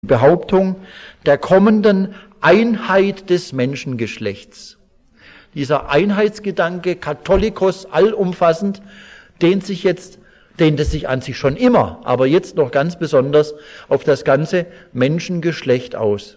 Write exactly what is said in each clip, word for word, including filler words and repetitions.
Behauptung der kommenden Einheit des Menschengeschlechts. Dieser Einheitsgedanke, Katholikos, allumfassend, dehnt sich jetzt, dehnte sich an sich schon immer, aber jetzt noch ganz besonders auf das ganze Menschengeschlecht aus.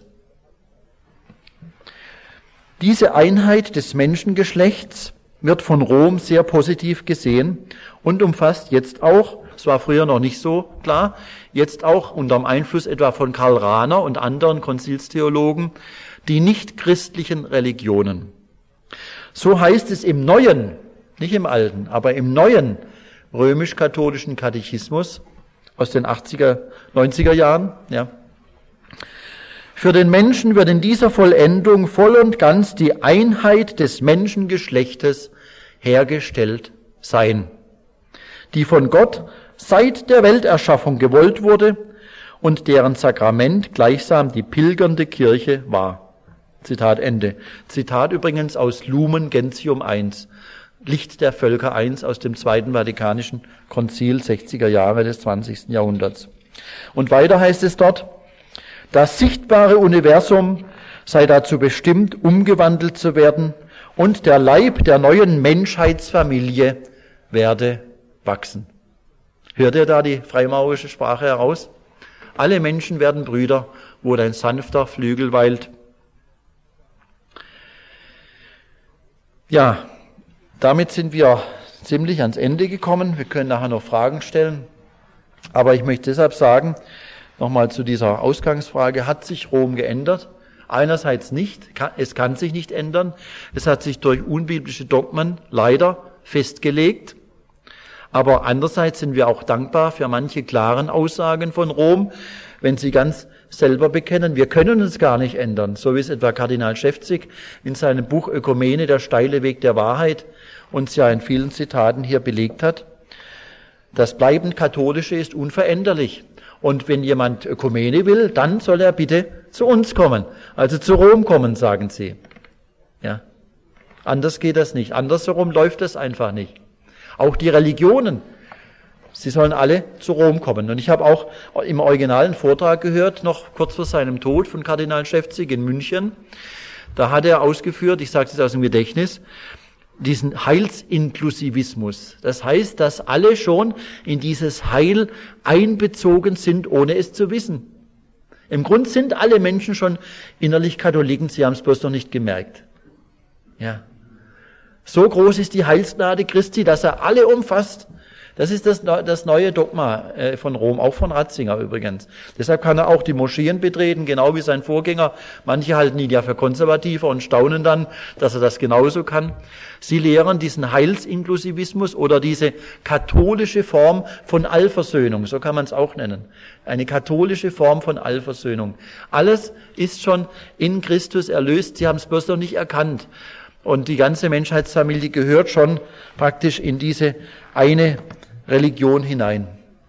Diese Einheit des Menschengeschlechts wird von Rom sehr positiv gesehen und umfasst jetzt auch, es war früher noch nicht so klar, jetzt auch unter dem Einfluss etwa von Karl Rahner und anderen Konzilstheologen, die nichtchristlichen Religionen. So heißt es im neuen, nicht im alten, aber im neuen römisch-katholischen Katechismus aus den achtziger, neunziger Jahren, ja. Für den Menschen wird in dieser Vollendung voll und ganz die Einheit des Menschengeschlechtes hergestellt sein, die von Gott seit der Welterschaffung gewollt wurde und deren Sakrament gleichsam die pilgernde Kirche war. Zitat Ende. Zitat übrigens aus Lumen Gentium eins, Licht der Völker eins aus dem Zweiten Vatikanischen Konzil, sechziger Jahre des zwanzigsten Jahrhunderts. Und weiter heißt es dort, das sichtbare Universum sei dazu bestimmt, umgewandelt zu werden und der Leib der neuen Menschheitsfamilie werde wachsen. Hört ihr da die freimaurische Sprache heraus? Alle Menschen werden Brüder, wo dein sanfter Flügel weilt. Ja, damit sind wir ziemlich ans Ende gekommen. Wir können nachher noch Fragen stellen. Aber ich möchte deshalb sagen, nochmal zu dieser Ausgangsfrage, hat sich Rom geändert? Einerseits nicht, es kann sich nicht ändern. Es hat sich durch unbiblische Dogmen leider festgelegt. Aber andererseits sind wir auch dankbar für manche klaren Aussagen von Rom, wenn sie ganz selber bekennen, wir können uns gar nicht ändern, so wie es etwa Kardinal Schäfzig in seinem Buch Ökumene, der steile Weg der Wahrheit, uns ja in vielen Zitaten hier belegt hat. Das bleibend Katholische ist unveränderlich. Und wenn jemand Ökumene will, dann soll er bitte zu uns kommen, also zu Rom kommen, sagen sie. Ja. Anders geht das nicht. Andersherum läuft das einfach nicht. Auch die Religionen, sie sollen alle zu Rom kommen. Und ich habe auch im originalen Vortrag gehört, noch kurz vor seinem Tod von Kardinal Schäfzig in München, da hat er ausgeführt, ich sage es aus dem Gedächtnis, diesen Heilsinklusivismus. Das heißt, dass alle schon in dieses Heil einbezogen sind, ohne es zu wissen. Im Grund sind alle Menschen schon innerlich Katholiken, sie haben es bloß noch nicht gemerkt. Ja. So groß ist die Heilsgnade Christi, dass er alle umfasst. Das ist das, das neue Dogma von Rom, auch von Ratzinger übrigens. Deshalb kann er auch die Moscheen betreten, genau wie sein Vorgänger. Manche halten ihn ja für konservativer und staunen dann, dass er das genauso kann. Sie lehren diesen Heilsinklusivismus oder diese katholische Form von Allversöhnung, so kann man es auch nennen. Eine katholische Form von Allversöhnung. Alles ist schon in Christus erlöst, sie haben es bloß noch nicht erkannt. Und die ganze Menschheitsfamilie gehört schon praktisch in diese eine Religion hinein.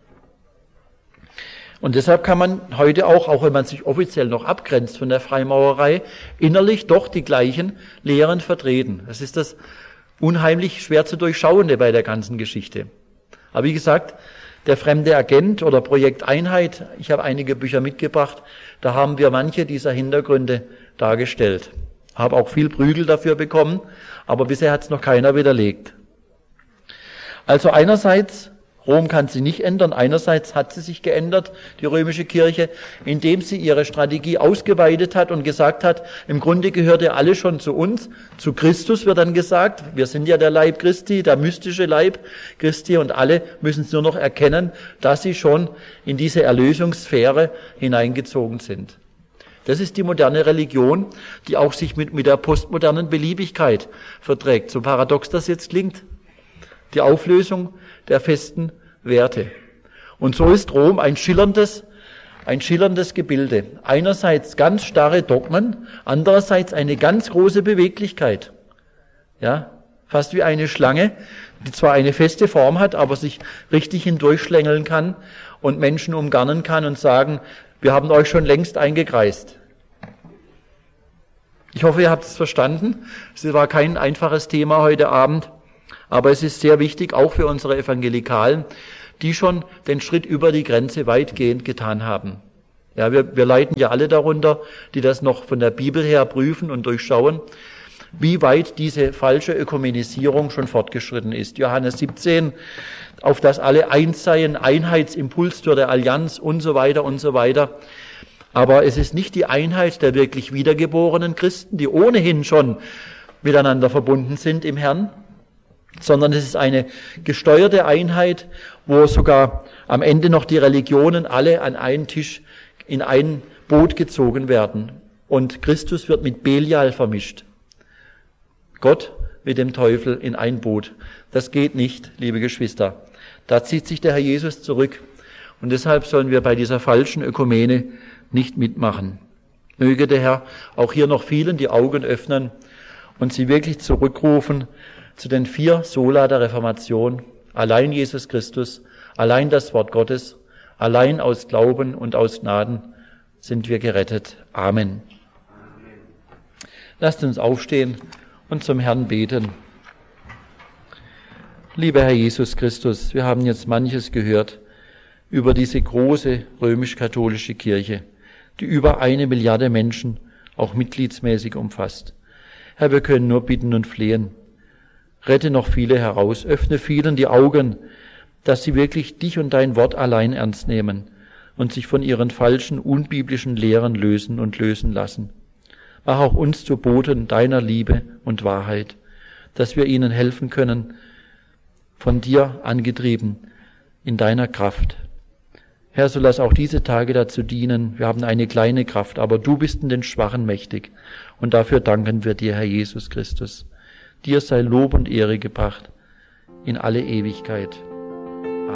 Und deshalb kann man heute auch, auch wenn man sich offiziell noch abgrenzt von der Freimaurerei, innerlich doch die gleichen Lehren vertreten. Das ist das unheimlich schwer zu durchschauende bei der ganzen Geschichte. Aber wie gesagt, der fremde Agent oder Projekt Einheit, ich habe einige Bücher mitgebracht, da haben wir manche dieser Hintergründe dargestellt. Habe auch viel Prügel dafür bekommen, aber bisher hat es noch keiner widerlegt. Also einerseits, Rom kann sie nicht ändern, einerseits hat sie sich geändert, die römische Kirche, indem sie ihre Strategie ausgeweitet hat und gesagt hat, im Grunde gehört ja alle schon zu uns, zu Christus wird dann gesagt, wir sind ja der Leib Christi, der mystische Leib Christi und alle müssen es nur noch erkennen, dass sie schon in diese Erlösungssphäre hineingezogen sind. Das ist die moderne Religion, die auch sich mit, mit der postmodernen Beliebigkeit verträgt. So paradox das jetzt klingt. Die Auflösung der festen Werte. Und so ist Rom ein schillerndes, ein schillerndes Gebilde. Einerseits ganz starre Dogmen, andererseits eine ganz große Beweglichkeit. Ja, fast wie eine Schlange, die zwar eine feste Form hat, aber sich richtig hindurchschlängeln kann und Menschen umgarnen kann und sagen, wir haben euch schon längst eingekreist. Ich hoffe, ihr habt es verstanden. Es war kein einfaches Thema heute Abend, aber es ist sehr wichtig, auch für unsere Evangelikalen, die schon den Schritt über die Grenze weitgehend getan haben. Ja, wir, wir leiden ja alle darunter, die das noch von der Bibel her prüfen und durchschauen, wie weit diese falsche Ökumenisierung schon fortgeschritten ist. Johannes siebzehn, auf das alle eins seien, Einheitsimpuls durch der Allianz und so weiter und so weiter. Aber es ist nicht die Einheit der wirklich wiedergeborenen Christen, die ohnehin schon miteinander verbunden sind im Herrn, sondern es ist eine gesteuerte Einheit, wo sogar am Ende noch die Religionen alle an einen Tisch in ein Boot gezogen werden. Und Christus wird mit Belial vermischt. Gott mit dem Teufel in ein Boot. Das geht nicht, liebe Geschwister. Da zieht sich der Herr Jesus zurück. Und deshalb sollen wir bei dieser falschen Ökumene nicht mitmachen. Möge der Herr auch hier noch vielen die Augen öffnen und sie wirklich zurückrufen zu den vier Sola der Reformation. Allein Jesus Christus, allein das Wort Gottes, allein aus Glauben und aus Gnaden sind wir gerettet. Amen. Lasst uns aufstehen und zum Herrn beten. Lieber Herr Jesus Christus, wir haben jetzt manches gehört über diese große römisch-katholische Kirche, die über eine Milliarde Menschen auch mitgliedsmäßig umfasst. Herr, wir können nur bitten und flehen. Rette noch viele heraus, öffne vielen die Augen, dass sie wirklich dich und dein Wort allein ernst nehmen und sich von ihren falschen, unbiblischen Lehren lösen und lösen lassen. Mach auch uns zu Boten deiner Liebe und Wahrheit, dass wir ihnen helfen können, von dir angetrieben, in deiner Kraft. Herr, so lass auch diese Tage dazu dienen. Wir haben eine kleine Kraft, aber du bist in den Schwachen mächtig. Und dafür danken wir dir, Herr Jesus Christus. Dir sei Lob und Ehre gebracht in alle Ewigkeit.